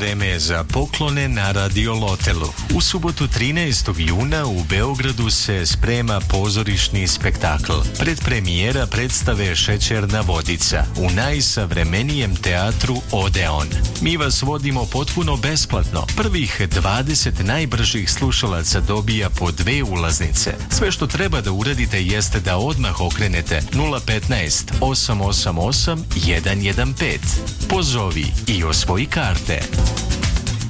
vreme je za poklone na Radio Lotelu. U subotu 13. juna u Beogradu se sprema pozorišni spektakl. Predpremijera predstave Šećerna vodica u najsavremenijem teatru Odeon. Mi vas vodimo potpuno besplatno. Prvih 20 najbržih slušalaca dobija po 2 ulaznice. Sve što treba da uradite jeste da odmah okrenete 015 888 115. Pozovi i osvoji karte.